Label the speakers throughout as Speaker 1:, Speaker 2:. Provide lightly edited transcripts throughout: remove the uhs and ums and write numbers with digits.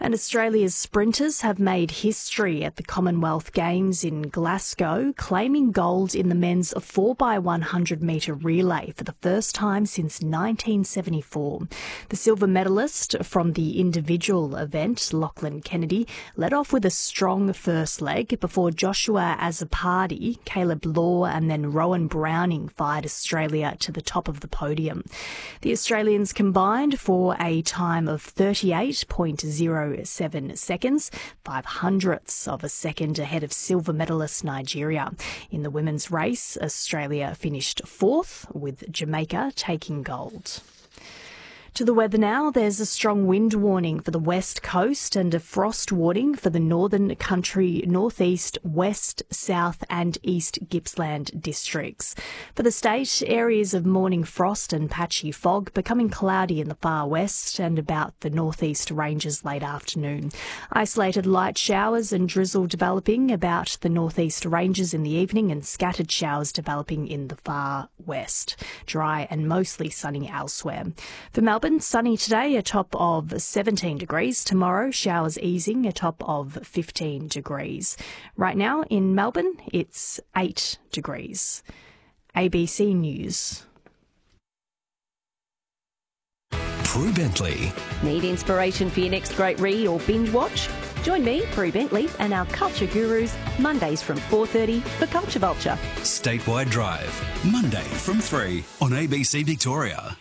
Speaker 1: And Australia's sprinters have made history at the Commonwealth Games in Glasgow, claiming gold in the men's 4x100 metre relay for the first time since 1974. The silver medalist from the individual event, Lachlan Kennedy, led off with a strong first leg before Joshua Azzopardi, Caleb Law and then Rowan Browning fired Australia to the top of the podium. The Australians combined for a time of 38.07 seconds, 0.05 of a second ahead of silver medalist Nigeria. In the women's race, Australia finished fourth, with Jamaica taking gold. To the weather now, there's a strong wind warning for the west coast and a frost warning for the northern country, northeast, west, south and east Gippsland districts. For the state, areas of morning frost and patchy fog becoming cloudy in the far west and about the northeast ranges late afternoon. Isolated light showers and drizzle developing about the northeast ranges in the evening and scattered showers developing in the far west. Dry and mostly sunny elsewhere. For Melbourne, sunny today, a top of 17 degrees. Tomorrow, showers easing, a top of 15 degrees. Right now in Melbourne, it's 8 degrees. ABC News.
Speaker 2: Prue Bentley.
Speaker 3: Need inspiration for your next great read or binge watch? Join me, Prue Bentley, and our culture gurus Mondays from 4:30 for Culture Vulture.
Speaker 2: Statewide Drive, Monday from 3 on ABC Victoria.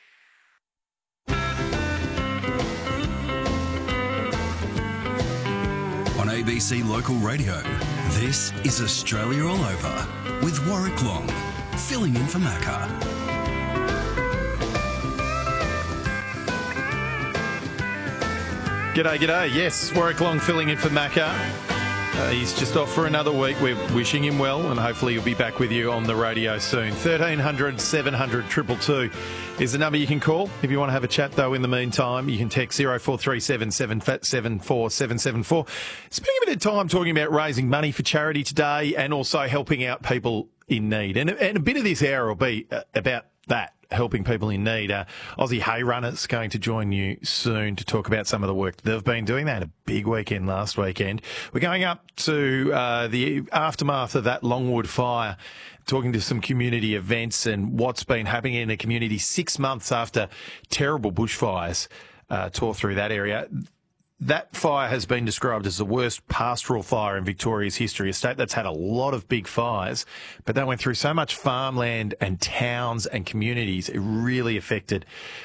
Speaker 2: On ABC Local Radio, this is Australia All Over with Warwick Long, filling in for Macca.
Speaker 4: G'day. Yes, Warwick Long filling in for Macca. He's just off for another week. We're wishing him well, and hopefully he'll be back with you on the radio soon. 1300 700 222 is the number you can call. If you want to have a chat, though, in the meantime, you can text 0437 774 774. Spending a bit of time talking about raising money for charity today and also helping out people in need. And a bit of this hour will be about that. Helping people in need. Aussie Hay Runners going to join you soon to talk about some of the work they've been doing. They had a big weekend last weekend. We're going up to the aftermath of that Longwood fire, talking to some community events and what's been happening in the community 6 months after terrible bushfires tore through that area. That fire has been described as the worst pastoral fire in Victoria's history, a state that's had a lot of big fires, but they went through so much farmland and towns and communities, it really affected,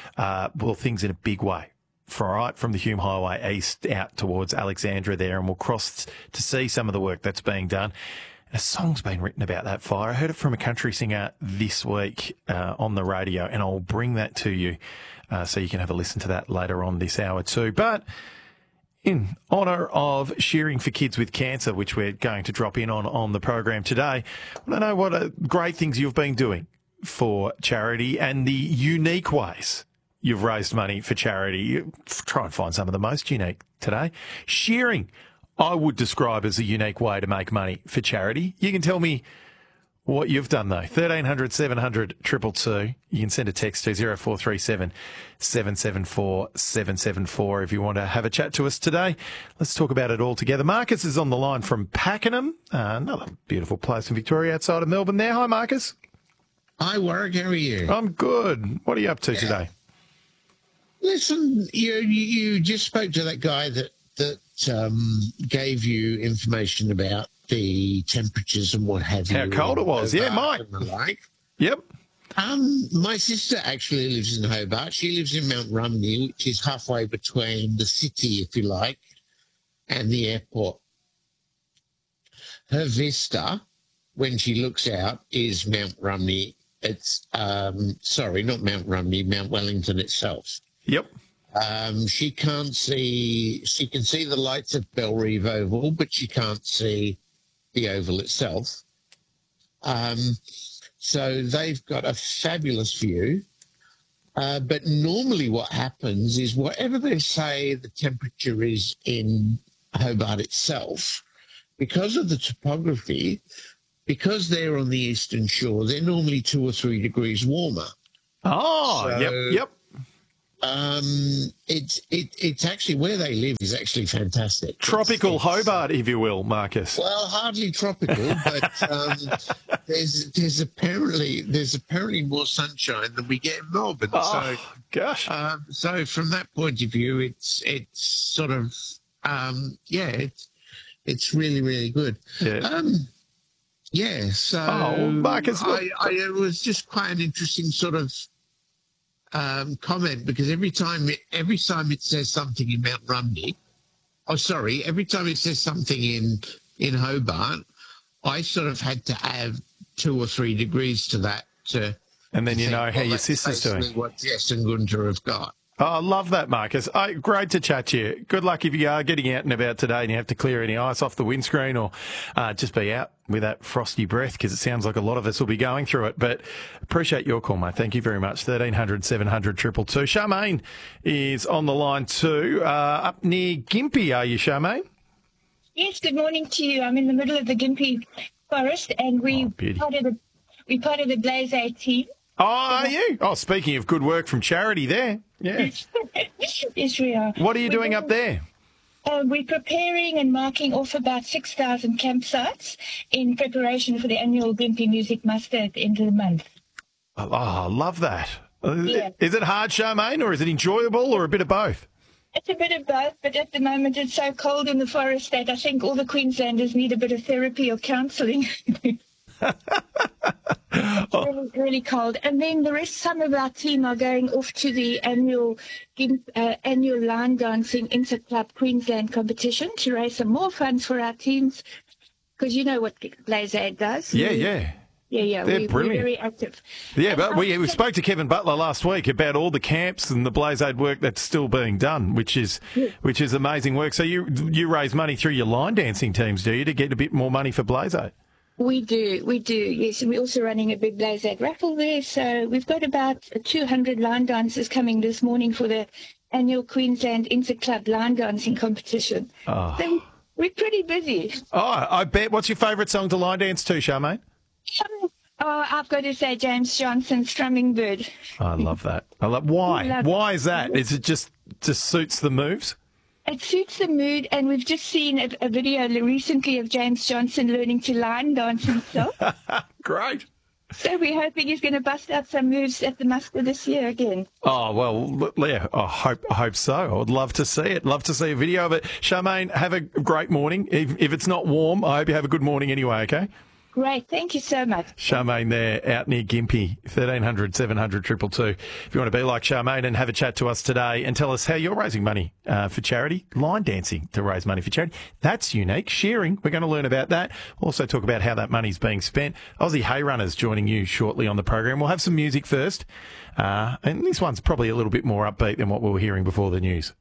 Speaker 4: things in a big way. From the Hume Highway east out towards Alexandra there, and we'll cross to see some of the work that's being done. A song's been written about that fire. I heard it from a country singer this week on the radio, and I'll bring that to you so you can have a listen to that later on this hour too. But in honour of Shearing for Kids with Cancer, which we're going to drop in on the program today, I want to know what great things you've been doing for charity and the unique ways you've raised money for charity. Try and find some of the most unique today. Shearing, I would describe as a unique way to make money for charity. You can tell me what you've done, though. 1300 700 222. You can send a text to 0437 774 774 if you want to have a chat to us today. Let's talk about it all together. Marcus is on the line from Pakenham, another beautiful place in Victoria outside of Melbourne there. Hi, Marcus.
Speaker 5: Hi, Warwick. How are you?
Speaker 4: I'm good. What are you up to today?
Speaker 5: Listen, you just spoke to that guy that gave you information about the temperatures and what have you.
Speaker 4: How cold it was. Yeah, Mike. Yep.
Speaker 5: My sister actually lives in Hobart. She lives in Mount Rumney, which is halfway between the city, if you like, and the airport. Her vista, when she looks out, is Mount Rumney. It's, not Mount Rumney, Mount Wellington itself.
Speaker 4: Yep.
Speaker 5: She can see the lights of Bellerive Oval, but she can't see the oval itself. So they've got a fabulous view. But normally what happens is whatever they say the temperature is in Hobart itself, because of the topography, because they're on the eastern shore, they're normally 2 or 3 degrees warmer.
Speaker 4: Oh,
Speaker 5: so,
Speaker 4: yep.
Speaker 5: It's actually where they live is actually fantastic.
Speaker 4: Tropical Hobart, if you will, Marcus.
Speaker 5: Well, hardly tropical, but there's apparently more sunshine than we get in Melbourne.
Speaker 4: Oh, gosh.
Speaker 5: So from that point of view, it's sort of it's really, really good.
Speaker 4: Yeah.
Speaker 5: So
Speaker 4: Marcus,
Speaker 5: it was just quite an interesting sort of comment, because every time it says something in Mount Rumney, every time it says something in Hobart, I sort of had to add 2 or 3 degrees to that.
Speaker 4: And then how your sister's doing.
Speaker 5: What Jess and Gunter have got.
Speaker 4: Oh, I love that, Marcus. Great to chat to you. Good luck if you are getting out and about today and you have to clear any ice off the windscreen, or just be out with that frosty breath, because it sounds like a lot of us will be going through it. But appreciate your call, mate. Thank you very much. 1300 700 222. Charmaine is on the line too. Up near Gympie, are you, Charmaine?
Speaker 6: Yes, good morning to you. I'm in the middle of the Gympie Forest, and we're part of the Blaze 8 team.
Speaker 4: Oh, are you? Oh, speaking of good work from charity there. Yeah.
Speaker 6: Yes, we are.
Speaker 4: What are you doing up there?
Speaker 6: We're preparing and marking off about 6,000 campsites in preparation for the annual Gympie Music Muster at the end of the month.
Speaker 4: Oh, I love that.
Speaker 6: Yeah.
Speaker 4: Is it hard, Charmaine, or is it enjoyable, or a bit of both?
Speaker 6: It's a bit of both, but at the moment it's so cold in the forest that I think all the Queenslanders need a bit of therapy or counselling. It's really, really cold. And then some of our team are going off to the annual line dancing Interclub Queensland competition to raise some more funds for our teams, because you know what Blaze Aid does.
Speaker 4: Yeah.
Speaker 6: Yeah,
Speaker 4: They're brilliant.
Speaker 6: We're very active.
Speaker 4: Yeah, but we spoke to Kevin Butler last week about all the camps and the Blaze Aid work that's still being done, which is amazing work. So you raise money through your line dancing teams, do you, to get a bit more money for Blaze Aid?
Speaker 6: We do, yes. And we're also running a big Blaze Aid raffle there. So we've got about 200 line dancers coming this morning for the annual Queensland Interclub line dancing competition.
Speaker 4: Oh.
Speaker 6: So we're pretty busy.
Speaker 4: Oh, I bet. What's your favourite song to line dance to, Charmaine?
Speaker 6: I've got to say James Johnson's Strumming Bird.
Speaker 4: I love that. Why? Why is that? Is it just suits the moves?
Speaker 6: It suits the mood, and we've just seen a video recently of James Johnson learning to line dance himself.
Speaker 4: Great.
Speaker 6: So we're hoping he's going to bust out some moves at the muster this year again.
Speaker 4: Oh, well, yeah, I hope so. I would love to see it. Love to see a video of it. Charmaine, have a great morning. If it's not warm, I hope you have a good morning anyway, okay?
Speaker 6: Great. Thank you so much.
Speaker 4: Charmaine there, out near Gympie, 1300 700 222. If you want to be like Charmaine and have a chat to us today and tell us how you're raising money for charity, line dancing to raise money for charity. That's unique. Sharing, we're going to learn about that. We'll also talk about how that money's being spent. Aussie Hay Runners joining you shortly on the program. We'll have some music first. And this one's probably a little bit more upbeat than what we were hearing before the news.